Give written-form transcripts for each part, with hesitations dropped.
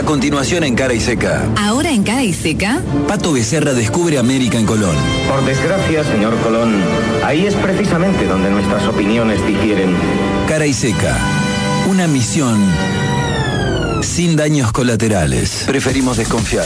continuación en Cara y Seca. Ahora en Cara y Seca. Pato Becerra descubre América en Colón. Por desgracia, señor Colón, ahí es precisamente donde nuestras opiniones difieren. Cara y Seca. Una misión sin daños colaterales. Preferimos desconfiar.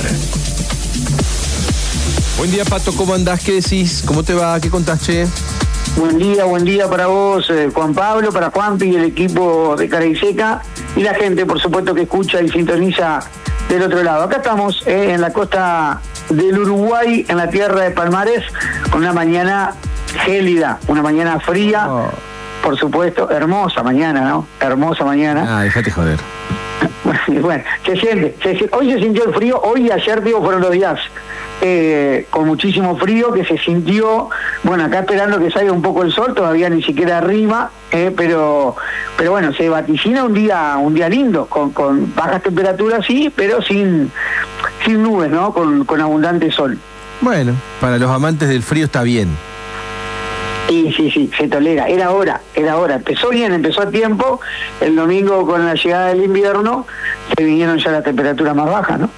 Buen día, Pato, ¿cómo andás? ¿Qué decís? ¿Cómo te va? ¿Qué contás, che? Buen día para vos, Juan Pablo, para Juanpi y el equipo de Cara y Seca y la gente, por supuesto, que escucha y sintoniza del otro lado. Acá estamos en la costa del Uruguay, en la tierra de Palmares, con una mañana gélida, una mañana fría, por supuesto, hermosa mañana, ¿no? Hermosa mañana. Déjate joder. Bueno, se siente. Hoy se sintió el frío, hoy y ayer, digo, fueron los días con muchísimo frío que se sintió. Bueno, acá esperando que salga un poco el sol, todavía ni siquiera arriba, pero bueno, se vaticina un día lindo, con bajas temperaturas, sí, pero sin nubes, ¿no? Con abundante sol. Bueno, para los amantes del frío está bien. Sí, se tolera. Era hora. Empezó bien, empezó a tiempo. El domingo, con la llegada del invierno, se vinieron ya las temperaturas más bajas, ¿no?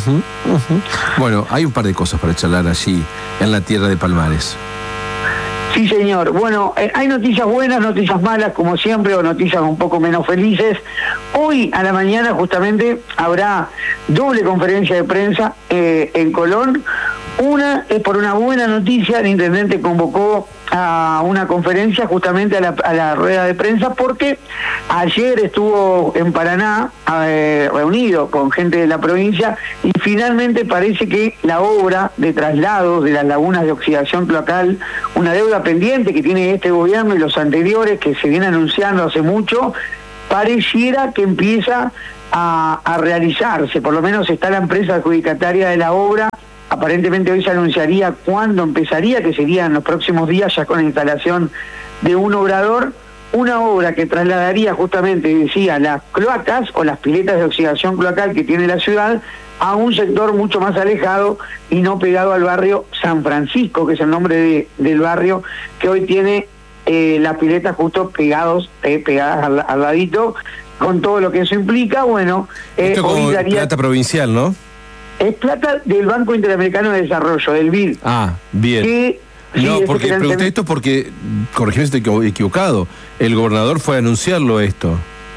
Bueno, hay un par de cosas para charlar allí, en la tierra de Palmares. Sí, señor. Bueno, hay noticias buenas, noticias malas, como siempre, o noticias un poco menos felices. Hoy a la mañana justamente habrá doble conferencia de prensa en Colón. Una es por una buena noticia. El intendente convocó a una conferencia justamente a la rueda de prensa porque ayer estuvo en Paraná reunido con gente de la provincia y finalmente parece que la obra de traslado de las lagunas de oxidación cloacal, una deuda pendiente que tiene este gobierno y los anteriores, que se viene anunciando hace mucho, pareciera que empieza a realizarse. Por lo menos está la empresa adjudicataria de la obra. Aparentemente hoy se anunciaría cuándo empezaría, que sería en los próximos días, ya con la instalación de un obrador, una obra que trasladaría justamente, decía, las cloacas o las piletas de oxidación cloacal que tiene la ciudad a un sector mucho más alejado y no pegado al barrio San Francisco, que es el nombre del barrio, que hoy tiene las piletas justo pegadas al ladito, con todo lo que eso implica. Bueno, esto como hoy daría... plata provincial, ¿no? Es plata del Banco Interamericano de Desarrollo, del BID. Bien. Que, no, porque pregunté esto porque, corregime si estoy equivocado, el gobernador fue a anunciarlo esto.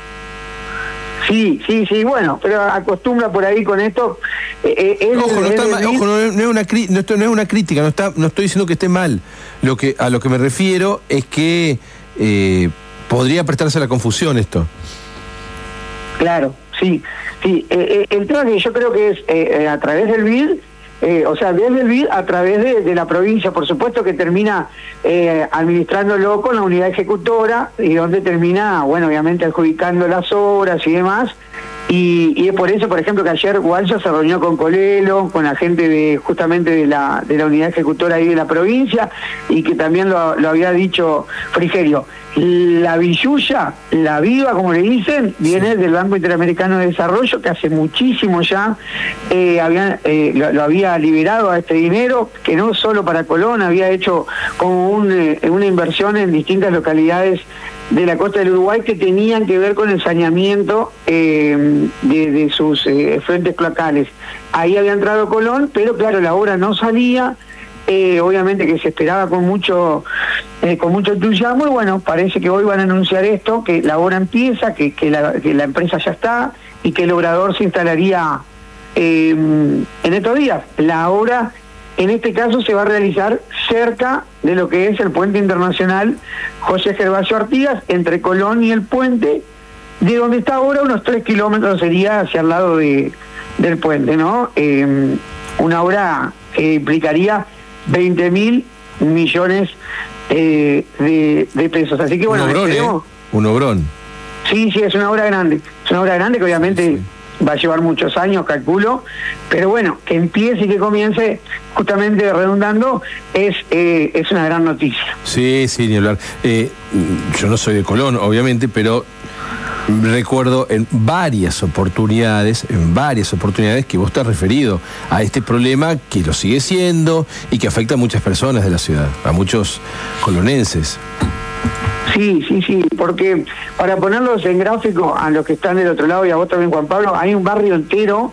Sí, bueno, pero acostumbra por ahí con esto. Ojo, no está mal, ojo, no es una crítica, no estoy diciendo que esté mal. A lo que me refiero es que podría prestarse a la confusión esto. Claro, sí. El tema que yo creo que es a través del BID, desde el BID a través de la provincia, por supuesto, que termina administrándolo con la unidad ejecutora y donde termina, bueno, obviamente adjudicando las obras y demás. Y es por eso, por ejemplo, que ayer Gualcha se reunió con Colelo, con la gente justamente de la unidad ejecutora ahí de la provincia, y que también lo había dicho Frigerio. La billulla, la viva, como le dicen, viene del Banco Interamericano de Desarrollo, que hace muchísimo ya lo había liberado a este dinero, que no solo para Colón, había hecho como una inversión en distintas localidades de la costa del Uruguay que tenían que ver con el saneamiento de sus fuentes cloacales. Ahí había entrado Colón, pero claro, la obra no salía. Obviamente que se esperaba con mucho entusiasmo, y bueno, parece que hoy van a anunciar esto, que la obra empieza, que la empresa ya está y que el obrador se instalaría en estos días. La obra, en este caso, se va a realizar cerca de lo que es el puente internacional José Gervasio Artigas, entre Colón y el puente, de donde está ahora unos 3 kilómetros sería hacia el lado del puente, ¿no? Una obra que implicaría 20.000 millones de pesos. Así que bueno, un obrón. Sí, es una obra grande. Es una obra grande que obviamente va a llevar muchos años, calculo, pero bueno, que empiece y que comience, justamente redundando, es una gran noticia. Sí, ni hablar. Yo no soy de Colón, obviamente, pero recuerdo en varias oportunidades que vos te has referido a este problema, que lo sigue siendo y que afecta a muchas personas de la ciudad, a muchos colonenses. Sí, porque para ponerlos en gráfico a los que están del otro lado y a vos también, Juan Pablo, hay un barrio entero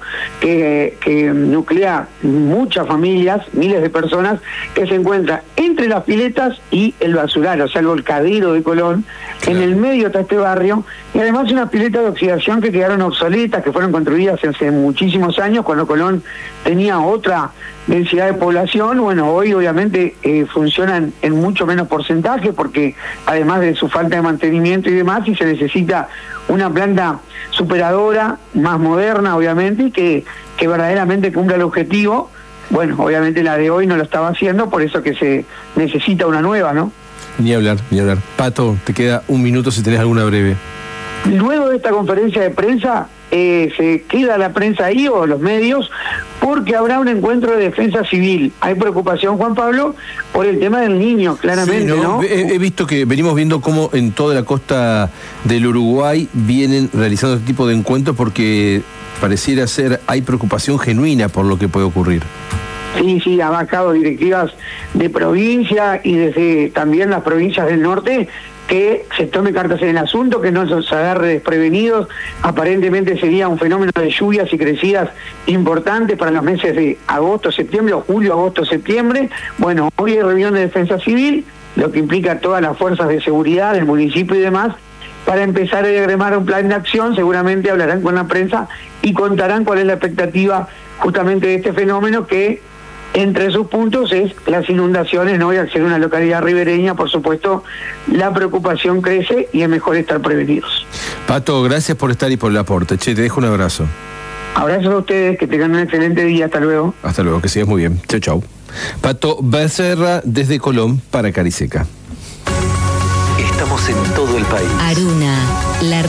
que nuclea muchas familias, miles de personas, que se encuentra entre las piletas y el basural, o sea, el volcadero de Colón. Claro. En el medio está este barrio, y además unas piletas de oxidación que quedaron obsoletas, que fueron construidas hace muchísimos años, cuando Colón tenía otra densidad de población. Bueno, hoy obviamente funcionan en mucho menos porcentaje, porque además de su falta de mantenimiento y demás, y se necesita una planta superadora, más moderna obviamente, y que verdaderamente cumpla el objetivo. Bueno, obviamente la de hoy no lo estaba haciendo, por eso que se necesita una nueva, ¿no? Ni hablar. Pato, te queda un minuto si tenés alguna breve. Luego de esta conferencia de prensa, se queda la prensa ahí o los medios, porque habrá un encuentro de defensa civil. Hay preocupación, Juan Pablo, por el tema del niño, claramente, sí, ¿no? He visto que venimos viendo cómo en toda la costa del Uruguay vienen realizando este tipo de encuentros, porque pareciera ser, hay preocupación genuina por lo que puede ocurrir. Sí, ha bajado directivas de provincia y desde también las provincias del norte, que se tome cartas en el asunto, que no se agarre desprevenidos. Aparentemente sería un fenómeno de lluvias y crecidas importantes para los meses de agosto, septiembre, o julio, agosto, septiembre. Bueno, hoy hay reunión de defensa civil, lo que implica todas las fuerzas de seguridad del municipio y demás, para empezar a diagramar un plan de acción. Seguramente hablarán con la prensa y contarán cuál es la expectativa justamente de este fenómeno, que entre sus puntos es las inundaciones, ¿no? Y al ser una localidad ribereña, por supuesto, la preocupación crece y es mejor estar prevenidos. Pato, gracias por estar y por el aporte. Che, te dejo un abrazo. Abrazos a ustedes, que tengan un excelente día. Hasta luego. Hasta luego, que sigas muy bien. Chau. Pato Becerra desde Colón para Cariseca. Estamos en todo el país. Aruna, la